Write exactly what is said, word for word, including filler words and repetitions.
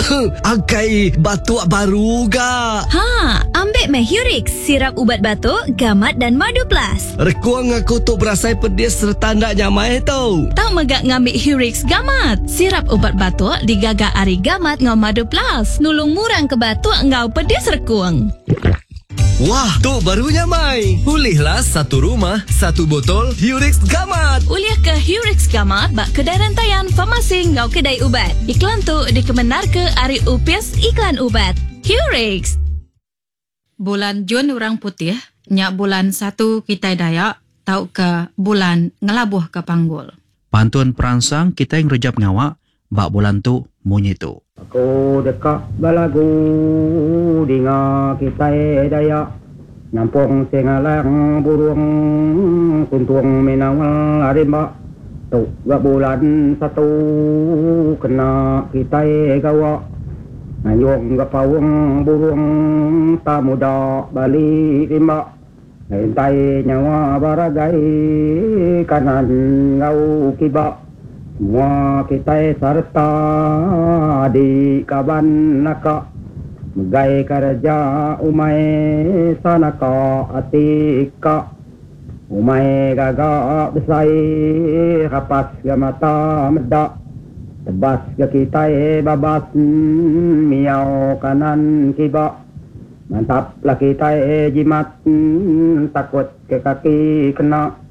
Angkai batuk baru ga. Ha, ambil Mahurix, sirap ubat batuk, gamat dan madu plus. Rekuang aku tu berasai pedis serta ndak nyamai tau. Tak megak ngambil Hurix gamat. Sirap ubat batuk digagak ari gamat ngau madu plus. Nulung murang ke batuk ngau pedis rekuang. Wah, tu barunya Mai. Pulihlah satu rumah, satu botol Hurix Gamat. Uliah ke Hurix Gamat bak kedai rantaian farmasi ngau kedai ubat. Iklan tu dikebenar ke Ari Upis Iklan Ubat. Hurix. Bulan Jun orang putih, nyak bulan satu kita Dayak, tau ke bulan ngelabuh ke panggul. Pantun perangsang kita yang rejap ngawak, bak bulan tu munyi tu. Aku dekat balagu dinga kita Dayak, nyampung singalang burung kuntung minawal arimba. Tu gak bulan satu kena kita gawa, ngayong gak pawang burung tak muda balik rimba. Hentai nyawa baragai kanan ngau kibak. Semua kita serta di kaban naka, megai kerja umai sanaka atika, umai gagak besai kapas ke mata medak, tebas ke kita babas miau kanan kibak, mantap lah kita jimat takut ke kaki kena.